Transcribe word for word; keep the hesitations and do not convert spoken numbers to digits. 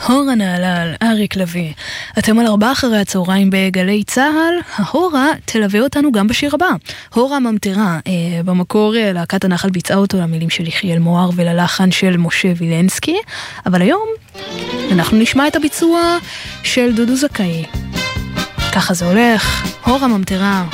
הורה נהלל, אריק לוי. אתם על ארבעה אחרי הצהריים בגלי צהל. ההורה תלווה אותנו גם בשיר הבא. הורה ממטרה, אה, במקור אה, להקת הנחל ביצעה אותו למילים של יחיאל מוהר וללחן של משה וילנסקי. אבל היום אנחנו נשמע את הביצוע של דודו זכאי. ככה זה הולך, הורה ממטרה.